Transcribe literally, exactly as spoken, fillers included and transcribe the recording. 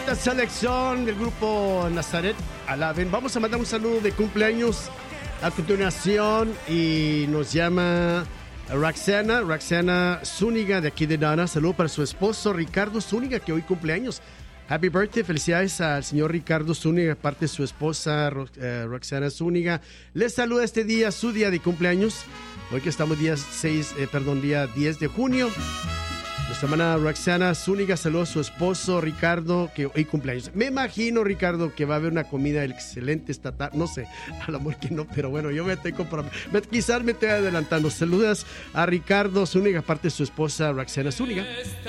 la selección del grupo Nazaret Alaben. Vamos a mandar un saludo de cumpleaños a continuación y nos llama Roxana, Roxana Zúñiga de aquí de Dana. Saludo para su esposo Ricardo Zúñiga, que hoy cumpleaños. Happy birthday, felicidades al señor Ricardo Zúñiga, parte de su esposa Ro, eh, Roxana Zúñiga. Les saluda este día, su día de cumpleaños. Hoy que estamos día seis, eh, perdón, día diez de junio. Nuestra hermana Roxana Zúñiga saludó a su esposo Ricardo, que hoy cumpleaños. Me imagino, Ricardo, que va a haber una comida excelente esta tarde. No sé, al amor que no, pero bueno, yo me tengo para... Quizás me estoy adelantando. Saludas a Ricardo Zúñiga, aparte de su esposa Roxana Zúñiga.